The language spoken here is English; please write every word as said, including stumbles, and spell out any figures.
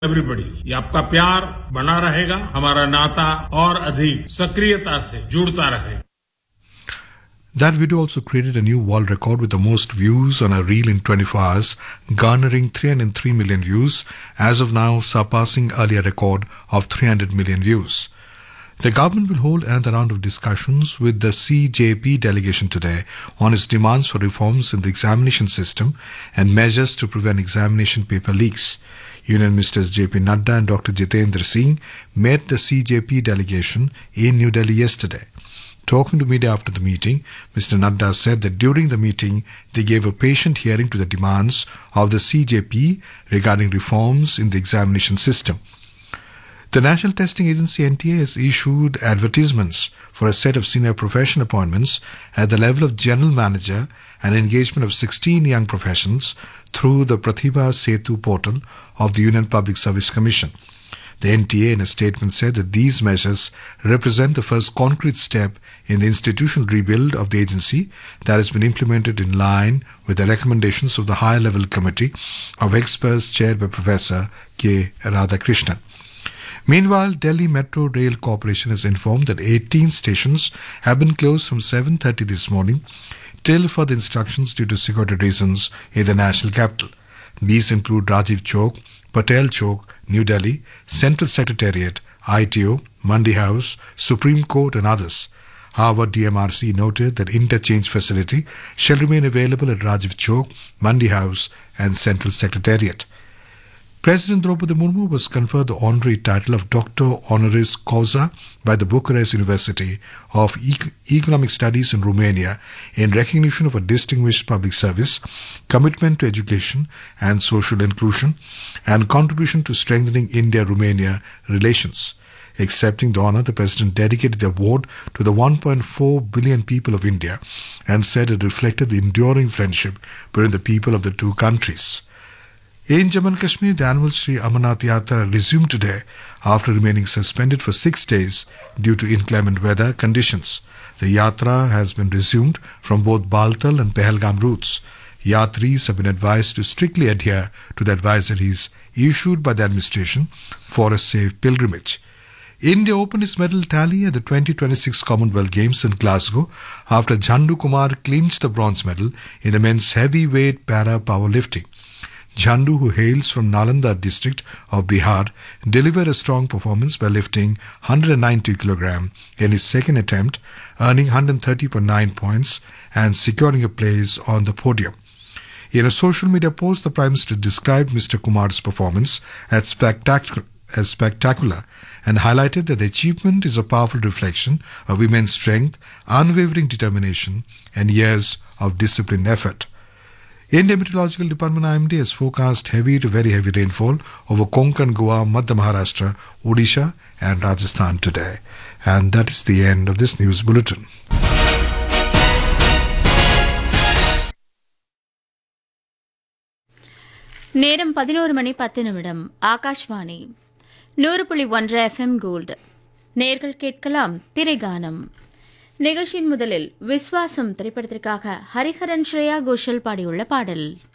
Everybody, ये आपका प्यार बना रहेगा, हमारा नाता और अधिक सक्रियता से जुड़ता रहेगा. That video also created a new world record with the most views on a reel in twenty-four hours, garnering three hundred three million views, as of now surpassing earlier record of three hundred million views. The government will hold another round of discussions with the C J P delegation today on its demands for reforms in the examination system and measures to prevent examination paper leaks. Union Ministers J P Nadda and Doctor Jitendra Singh met the C J P delegation in New Delhi yesterday. Talking to media after the meeting, Mister Nadda said that during the meeting, they gave a patient hearing to the demands of the C J P regarding reforms in the examination system. The National Testing Agency N T A has issued advertisements for a set of senior professional appointments at the level of general manager and engagement of sixteen young professionals through the Pratibha Setu portal of the Union Public Service Commission. The N T A in a statement said that these measures represent the first concrete step in the institutional rebuild of the agency that has been implemented in line with the recommendations of the higher level committee of experts chaired by Professor K. Radhakrishnan. Meanwhile, Delhi Metro Rail Corporation has informed that eighteen stations have been closed from seven thirty this morning till further instructions due to security reasons in the national capital. These include Rajiv Chowk, Patel Chowk, New Delhi, Central Secretariat, I T O, Mandi House, Supreme Court and others. However, D M R C noted that interchange facility shall remain available at Rajiv Chowk, Mandi House and Central Secretariat. President Draupadi Murmu was conferred the honorary title of Doctor Honoris Causa by the Bucharest University of e- Economic Studies in Romania in recognition of a distinguished public service, commitment to education and social inclusion, and contribution to strengthening India-Romania relations. Accepting the honor, the President dedicated the award to the one point four billion people of India and said it reflected the enduring friendship between the people of the two countries. In Jammu and Kashmir, the annual Sri Amarnath Yatra resumed today after remaining suspended for six days due to inclement weather conditions. The Yatra has been resumed from both Baltal and Pahalgam routes. Yatris have been advised to strictly adhere to the advisories issued by the administration for a safe pilgrimage. India opened its medal tally at the twenty twenty-six Commonwealth Games in Glasgow after Jhandu Kumar clinched the bronze medal in the men's heavyweight para powerlifting. Jhandu, who hails from Nalanda district of Bihar, delivered a strong performance by lifting one hundred ninety kilograms in his second attempt, earning one hundred thirty point nine points and securing a place on the podium. In a social media post, the Prime Minister described Mister Kumar's performance as spectacular, as spectacular and highlighted that the achievement is a powerful reflection of women's strength, unwavering determination and years of disciplined effort. India Meteorological Department I M D has forecast heavy to very heavy rainfall over Konkan, Goa, Madhya Maharashtra, Odisha and Rajasthan today. And that is the end of this news bulletin. நேரம் பதினோரு மணி பத்து நிமிடம். ஆகாஷ்வாணி நூறு புள்ளி ஒன்று FM gold. நேர்கள் கேட்கலாம் திரைகானம். நிகழ்ச்சியின் முதலில் விஸ்வாசம் திரைப்படத்திற்காக ஹரிஹரன் ஸ்ரேயா கோஷல் பாடியுள்ள பாடல்.